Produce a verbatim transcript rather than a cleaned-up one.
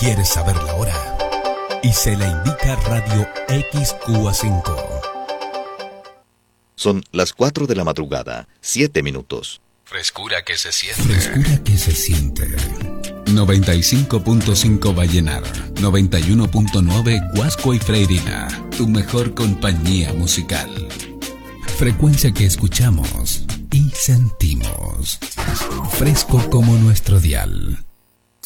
¿Quieres saber la hora? Y se la indica Radio X Q A cinco. Son las cuatro de la madrugada, siete minutos. Frescura que se siente. Frescura que se siente. noventa y cinco punto cinco Vallenar, noventa y uno punto nueve Guasco y Freirina, tu mejor compañía musical. Frecuencia que escuchamos y sentimos. Fresco como nuestro dial.